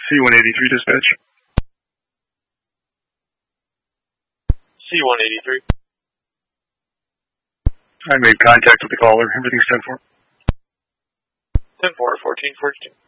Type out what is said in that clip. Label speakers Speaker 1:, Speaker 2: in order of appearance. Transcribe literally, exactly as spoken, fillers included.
Speaker 1: C one eighty-three dispatch.
Speaker 2: C one eighty-three.
Speaker 1: I made contact with the caller. Everything's ten four.
Speaker 2: ten four, fourteen fourteen.